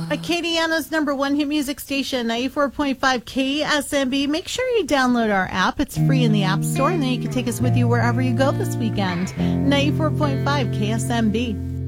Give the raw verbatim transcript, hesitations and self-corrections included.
Acadiana's number one hit music station, ninety-four point five K S M B. Make sure you download our app. It's free in the App Store, and then you can take us with you wherever you go this weekend. ninety-four point five K S M B.